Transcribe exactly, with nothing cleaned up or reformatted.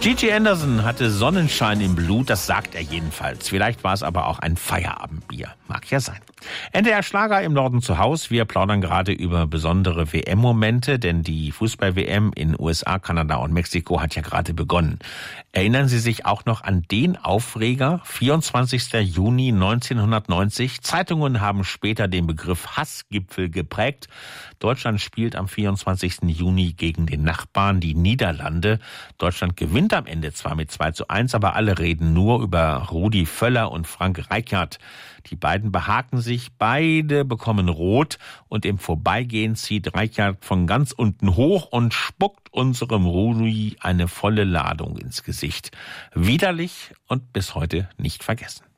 Gigi Anderson hatte Sonnenschein im Blut, das sagt er jedenfalls. Vielleicht war es aber auch ein Feierabendbier. Mag ja sein. N D R Schlager im Norden zu Haus. Wir plaudern gerade über besondere W M-Momente, denn die Fußball-W M in U S A, Kanada und Mexiko hat ja gerade begonnen. Erinnern Sie sich auch noch an den Aufreger? vierundzwanzigster Juni neunzehnhundertneunzig. Zeitungen haben später den Begriff Hassgipfel geprägt. Deutschland spielt am vierundzwanzigsten Juni gegen den Nachbarn, die Niederlande. Deutschland gewinnt am Ende zwar mit zwei zu eins, aber alle reden nur über Rudi Völler und Frank Rijkaard. Die beiden behaken sich, beide bekommen Rot und im Vorbeigehen zieht Rijkaard von ganz unten hoch und spuckt unserem Rudi eine volle Ladung ins Gesicht. Widerlich und bis heute nicht vergessen.